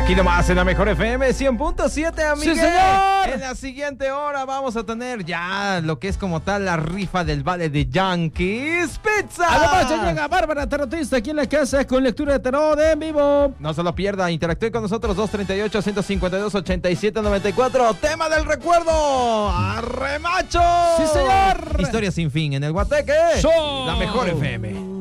Aquí nomás en la mejor FM 100.7, amigos. ¡Sí, señor! En la siguiente hora vamos a tener ya lo que es como tal la rifa del vale de Yankees Pizza. Además ya llega Bárbara Tarotista aquí en la casa con lectura de tarot en vivo. No se lo pierda, interactúe con nosotros 238-152-8794. Tema del recuerdo, ¡Arremacho! ¡Sí, señor! Historia sin fin en el Guateque. Show. La mejor FM.